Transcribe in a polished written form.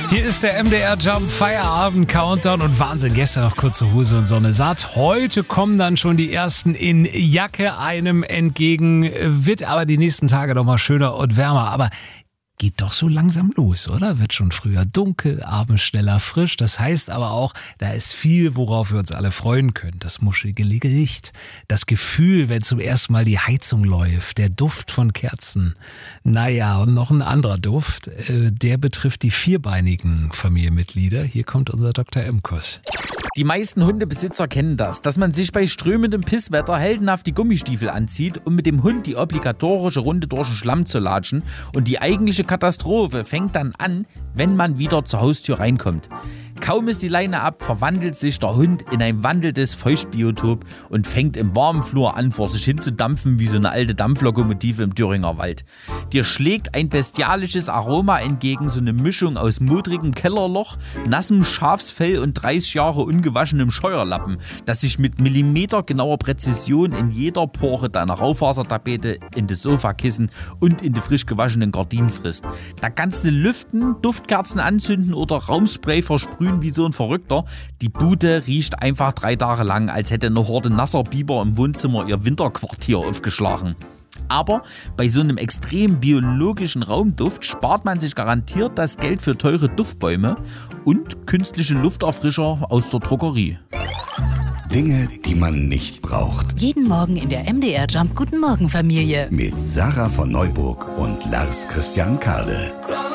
Hier ist der MDR Jump Feierabend Countdown und Wahnsinn, gestern noch kurze Hose und Sonne satt. Heute kommen dann schon die ersten in Jacke einem entgegen, wird aber die nächsten Tage noch mal schöner und wärmer, aber geht doch so langsam los, oder? Wird schon früher dunkel, abends schneller frisch. Das heißt aber auch, da ist viel, worauf wir uns alle freuen können. Das muschige Gericht, das Gefühl, wenn zum ersten Mal die Heizung läuft, der Duft von Kerzen. Naja, und noch ein anderer Duft, der betrifft die vierbeinigen Familienmitglieder. Hier kommt unser Dr. Imkus. Die meisten Hundebesitzer kennen das, dass man sich bei strömendem Pisswetter heldenhaft die Gummistiefel anzieht, um mit dem Hund die obligatorische Runde durch den Schlamm zu latschen, und die eigentliche Katastrophe fängt dann an, wenn man wieder zur Haustür reinkommt. Kaum ist die Leine ab, verwandelt sich der Hund in ein wandelndes Feuchtbiotop und fängt im warmen Flur an, vor sich hin zu dampfen wie so eine alte Dampflokomotive im Thüringer Wald. Dir schlägt ein bestialisches Aroma entgegen, so eine Mischung aus modrigem Kellerloch, nassem Schafsfell und 30 Jahre ungewaschenem Scheuerlappen, das sich mit millimetergenauer Präzision in jeder Pore deiner Raufasertapete, in das Sofakissen und in die frisch gewaschenen Gardinen frisst. Da kannst du lüften, Duftkerzen anzünden oder Raumspray versprühen wie so ein Verrückter. Die Bude riecht einfach 3 Tage lang, als hätte eine Horde nasser Biber im Wohnzimmer ihr Winterquartier aufgeschlagen. Aber bei so einem extrem biologischen Raumduft spart man sich garantiert das Geld für teure Duftbäume und künstliche Lufterfrischer aus der Drogerie. Dinge, die man nicht braucht. Jeden Morgen in der MDR Jump Guten Morgen Familie. Mit Sarah von Neuburg und Lars Christian Kade.